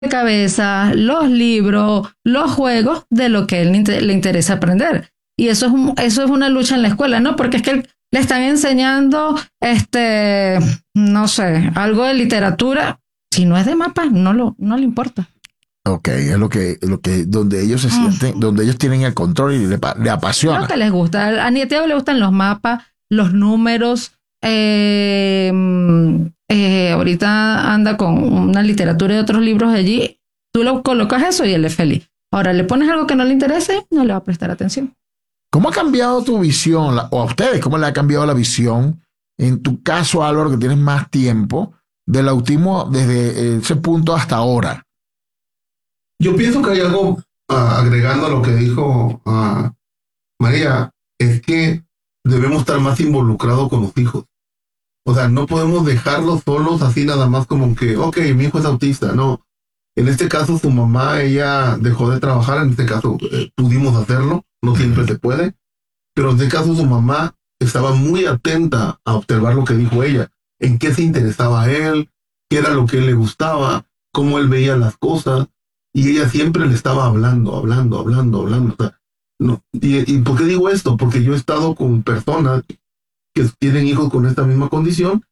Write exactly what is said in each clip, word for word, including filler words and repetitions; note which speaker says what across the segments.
Speaker 1: rompecabezas, los libros, los juegos de lo que él le interesa aprender. Y eso es, un, eso es una lucha en la escuela, ¿no? Porque es que le están enseñando, este, no sé, algo de literatura. Si no es de mapas, no, lo, no le importa.
Speaker 2: Ok, es lo que, lo que, donde ellos se sienten, mm. donde ellos tienen el control y le, le apasiona.
Speaker 1: Lo que les gusta. A Nieteo le gustan los mapas, los números. Eh, eh, ahorita anda con una literatura y otros libros allí. Tú lo colocas eso y él es feliz. Ahora, le pones algo que no le interese, no le va a prestar atención.
Speaker 2: ¿Cómo ha cambiado tu visión, o a ustedes, cómo le ha cambiado la visión, en tu caso, Álvaro, que tienes más tiempo, del autismo desde ese punto hasta ahora?
Speaker 3: Yo pienso que hay algo, uh, agregando a lo que dijo uh, María, es que debemos estar más involucrados con los hijos. O sea, no podemos dejarlos solos así nada más como que, ok, mi hijo es autista. No, en este caso su mamá, ella dejó de trabajar, en este caso eh, pudimos hacerlo, no siempre se puede, pero en este caso su mamá estaba muy atenta a observar lo que dijo ella, en qué se interesaba él, qué era lo que él le gustaba, cómo él veía las cosas, y ella siempre le estaba hablando, hablando, hablando, hablando. O sea, no, y, ¿Y por qué digo esto? Porque yo he estado con personas que tienen hijos con esta misma condición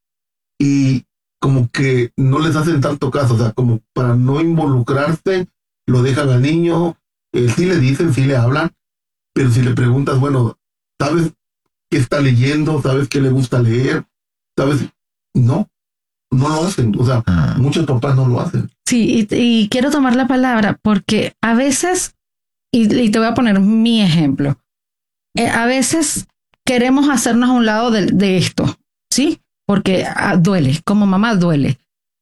Speaker 3: y como que no les hacen tanto caso, o sea, como para no involucrarse, lo dejan al niño, eh, sí le dicen, sí le hablan, pero si le preguntas, bueno, ¿sabes qué está leyendo? ¿Sabes qué le gusta leer? ¿Sabes? No, no lo hacen, o sea, ah. muchos papás no lo hacen.
Speaker 1: Sí, y, y quiero tomar la palabra porque a veces, y, y te voy a poner mi ejemplo, eh, a veces queremos hacernos a un lado de, de esto, ¿sí? Porque ah, duele, como mamá duele.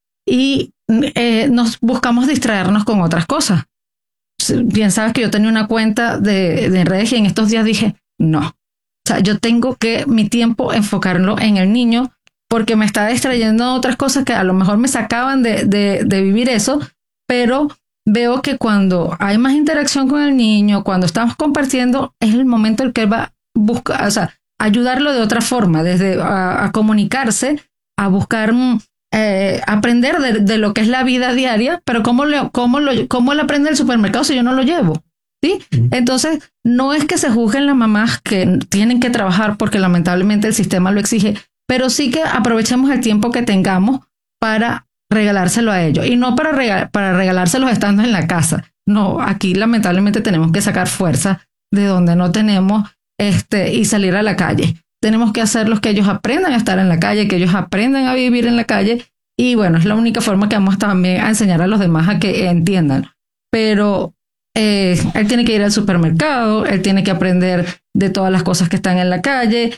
Speaker 1: Y eh, nos buscamos distraernos con otras cosas. Bien sabes que yo tenía una cuenta de, de redes y en estos días dije, no. O sea, yo tengo que mi tiempo enfocarlo en el niño porque me está distrayendo otras cosas que a lo mejor me sacaban de, de, de vivir eso, pero veo que cuando hay más interacción con el niño, cuando estamos compartiendo, es el momento en que él va a buscar, o sea, ayudarlo de otra forma, desde a, a comunicarse, a buscar, eh, aprender de, de lo que es la vida diaria, pero cómo le, cómo lo, cómo le aprende el supermercado si yo no lo llevo, ¿sí? Mm. Entonces, no es que se juzguen las mamás que tienen que trabajar porque lamentablemente el sistema lo exige, pero sí que aprovechemos el tiempo que tengamos para regalárselo a ellos y no para, regal, para regalárselos estando en la casa. No, aquí lamentablemente tenemos que sacar fuerza de donde no tenemos este, y salir a la calle. Tenemos que hacerlos que ellos aprendan a estar en la calle, que ellos aprendan a vivir en la calle y bueno, es la única forma que vamos también a enseñar a los demás a que entiendan. Pero eh, él tiene que ir al supermercado, él tiene que aprender de todas las cosas que están en la calle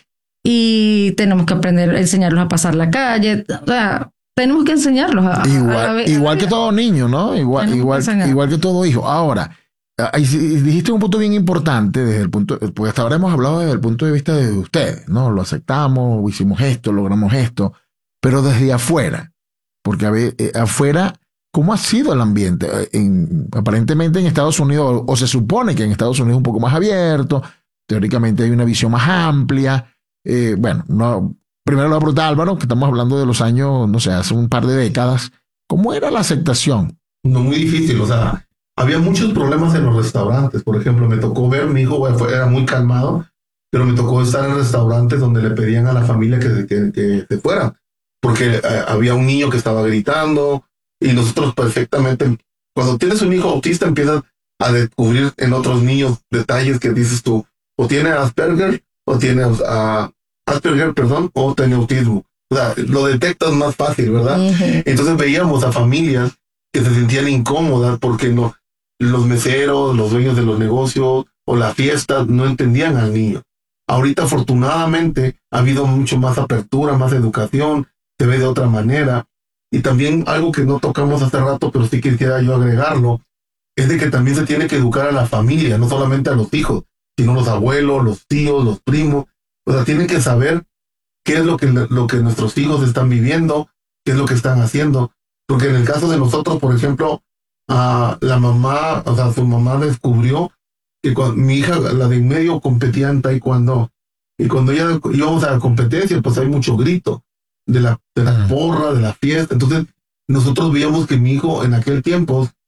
Speaker 1: y tenemos que aprender a enseñarlos a pasar la calle. O sea, tenemos que enseñarlos a...
Speaker 2: Igual,
Speaker 1: a, a, a
Speaker 2: igual que todo niño, ¿no? Igual, igual, que igual que todo hijo. Ahora, dijiste un punto bien importante desde el punto, porque hasta ahora hemos hablado desde el punto de vista de ustedes, ¿no? Lo aceptamos, hicimos esto, logramos esto, pero desde afuera, porque a ver, eh, afuera, ¿cómo ha sido el ambiente? En, aparentemente en Estados Unidos, o, o se supone que en Estados Unidos es un poco más abierto, teóricamente hay una visión más amplia, eh, bueno, no, primero lo voy a preguntar a Álvaro, que estamos hablando de los años, no sé, hace un par de décadas, ¿cómo era la aceptación?
Speaker 3: No, muy difícil, o sea, había muchos problemas en los restaurantes. Por ejemplo, me tocó ver, mi hijo era muy calmado, pero me tocó estar en restaurantes donde le pedían a la familia que, que, que se fueran, porque eh, había un niño que estaba gritando y nosotros perfectamente, cuando tienes un hijo autista empiezas a descubrir en otros niños detalles que dices tú, o tiene Asperger, o tiene uh, Asperger, perdón, o tiene autismo. O sea, lo detectas más fácil, ¿verdad? Uh-huh. Entonces veíamos a familias que se sentían incómodas porque no, los meseros, los dueños de los negocios o la fiesta no entendían al niño. Ahorita afortunadamente ha habido mucho más apertura, más educación, se ve de otra manera. Y también algo que no tocamos hace rato, pero sí quisiera yo agregarlo, es de que también se tiene que educar a la familia, no solamente a los hijos, sino los abuelos, los tíos, los primos. O sea, tienen que saber qué es lo que, lo que nuestros hijos están viviendo, qué es lo que están haciendo. Porque en el caso de nosotros, por ejemplo, uh, la mamá, o sea, su mamá descubrió que cuando, mi hija, la de en medio, competía en taekwondo. Y cuando ella íbamos a la competencia, pues hay mucho grito de la, de la porra, de la fiesta. Entonces, nosotros veíamos que mi hijo en aquel tiempo